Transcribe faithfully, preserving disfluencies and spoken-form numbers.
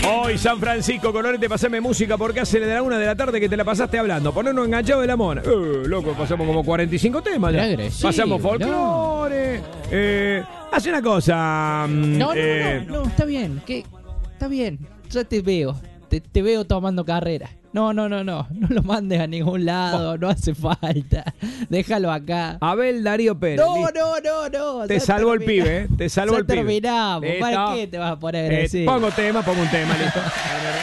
Hoy San Francisco, Colorete, pasame música porque hace de la una de la tarde que te la pasaste hablando. Ponernos enganchado de la mona. Eh, loco, pasamos como cuarenta y cinco temas ya. Pasamos folclore. No. Eh, hace una cosa. No, no, eh, no, no, está bien. ¿Qué? Está bien. Yo te veo. Te, te veo tomando carrera. No, no, no, no. No lo mandes a ningún lado. Oh. No hace falta. Déjalo acá. Abel Darío Pérez. No, no, no, no. Te salvó el pibe, ¿eh? Te salvó el pibe. Terminamos. ¿Para qué te vas a poner eh, así? Pongo tema, pongo un tema, listo.